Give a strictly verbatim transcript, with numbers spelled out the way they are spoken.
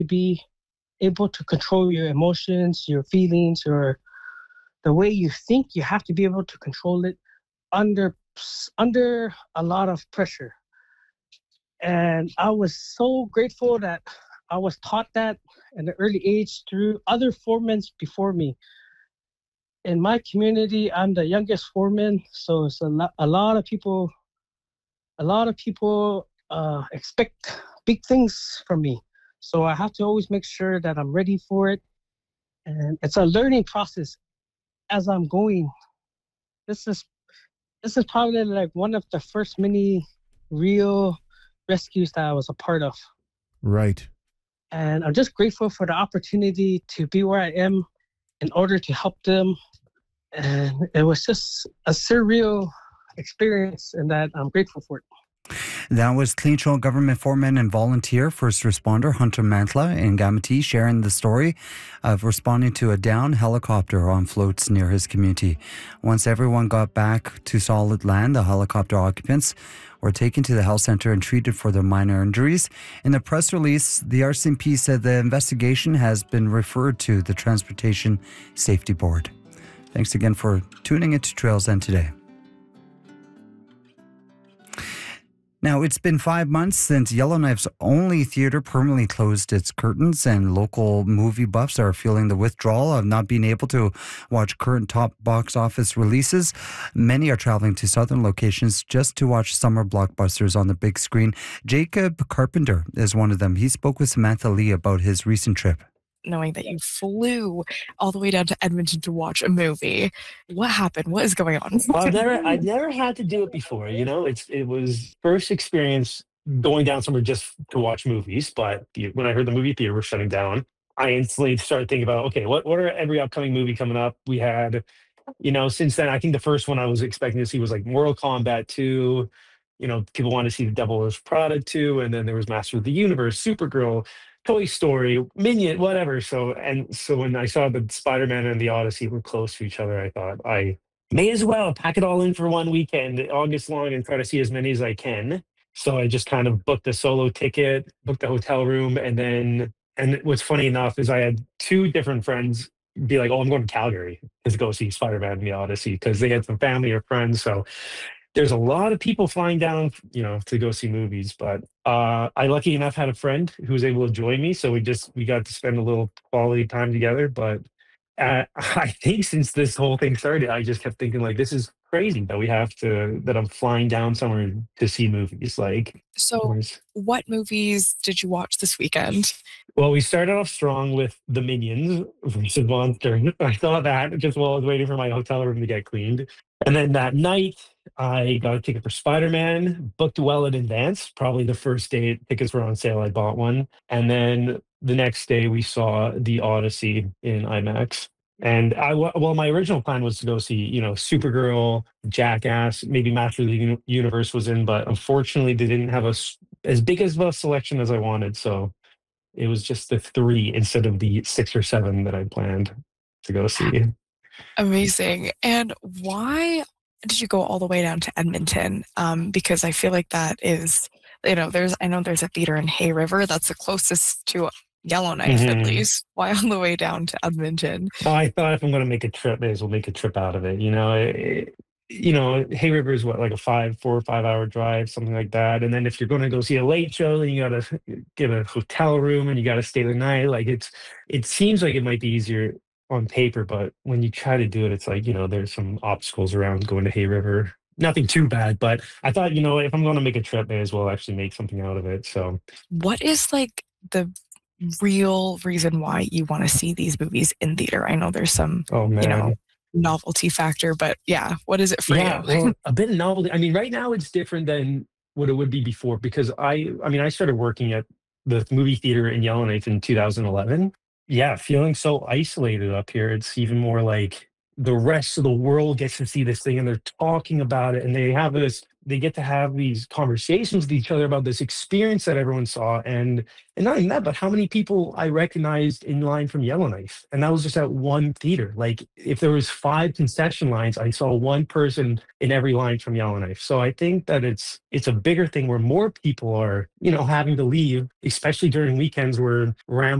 to be able to control your emotions, your feelings, or the way you think. You have to be able to control it under under a lot of pressure. And I was so grateful that I was taught that at an early age through other foremen before me. In my community, I'm the youngest foreman, so it's a lot, a lot of people, a lot of people uh, expect big things from me. So I have to always make sure that I'm ready for it. And it's a learning process as I'm going. This is this is probably like one of the first many real rescues that I was a part of. Right. And I'm just grateful for the opportunity to be where I am in order to help them. And it was just a surreal experience, and that I'm grateful for it. That was Cleancho government foreman and volunteer first responder Hunter Mantla in Gamati sharing the story of responding to a downed helicopter on floats near his community. Once everyone got back to solid land, the helicopter occupants were taken to the health center and treated for their minor injuries. In the press release, the R C M P said the investigation has been referred to the Transportation Safety Board. Thanks again for tuning into Trails End today. Now, it's been five months since Yellowknife's only theater permanently closed its curtains, and local movie buffs are feeling the withdrawal of not being able to watch current top box office releases. Many are traveling to southern locations just to watch summer blockbusters on the big screen. Jacob Carpenter is one of them. He spoke with Samantha Lee about his recent trip. Knowing that you flew all the way down to Edmonton to watch a movie. What happened? What is going on? Well, I've never, I've never had to do it before. You know, it's it was first experience going down somewhere just to watch movies. But when I heard the movie theater was shutting down, I instantly started thinking about, okay, what what are every upcoming movie coming up? We had, you know, since then, I think the first one I was expecting to see was like Mortal Kombat two. You know, people wanted to see The Devil Wears Prada two, and then there was Master of the Universe, Supergirl, Toy Story, Minion, whatever. So and so when I saw the Spider-Man and the Odyssey were close to each other, I thought I may as well pack it all in for one weekend, August long, and try to see as many as I can. So I just kind of booked a solo ticket, booked a hotel room, and then and what's funny enough is I had two different friends be like, "Oh, I'm going to Calgary to go see Spider-Man and the Odyssey," because they had some family or friends. So there's a lot of people flying down, you know, to go see movies. But uh, I, lucky enough, had a friend who was able to join me, so we just we got to spend a little quality time together. But uh, I think since this whole thing started, I just kept thinking like, this is crazy that we have to that I'm flying down somewhere to see movies. Like, so where's- what movies did you watch this weekend? well, we started off strong with The Minions versus Monster. I saw that just while I was waiting for my hotel room to get cleaned. And then that night, I got a ticket for Spider-Man, booked well in advance. Probably the first day tickets were on sale, I bought one. And then the next day, we saw The Odyssey in IMAX. And I, well, my original plan was to go see, you know, Supergirl, Jackass, maybe Master of the Uni- Universe was in, but unfortunately, they didn't have a, as big as a selection as I wanted. So it was just the three instead of the six or seven that I planned to go see. Amazing. And why did you go all the way down to Edmonton? Um, because I feel like that is, you know, there's, I know there's a theater in Hay River that's the closest to Yellowknife, mm-hmm. at least. Why all the way down to Edmonton? Well, I thought if I'm going to make a trip, may as well make a trip out of it. You know, it, you know, Hay River is what, like a five, four or five hour drive, something like that. And then if you're going to go see a late show, then you got to get a hotel room and you got to stay the night. Like it's, it seems like it might be easier on paper, but when you try to do it, it's like, you know, there's some obstacles around going to Hay River. Nothing too bad, but I thought, you know, if I'm going to make a trip, may as well actually make something out of it. So what is like the real reason why you want to see these movies in theater? I know there's some, oh, man. you know, novelty factor, but yeah, what is it for yeah, you? Well, a bit of novelty. I mean, right now it's different than what it would be before because I, I mean, I started working at the movie theater in Yellowknife in two thousand eleven. Yeah, feeling so isolated up here. It's even more like the rest of the world gets to see this thing and they're talking about it and they have this they get to have these conversations with each other about this experience that everyone saw. And and not even that, but how many people I recognized in line from Yellowknife. And that was just at one theater. Like if there was five concession lines, I saw one person in every line from Yellowknife. So I think that it's it's a bigger thing where more people are, you know, having to leave, especially during weekends where Ram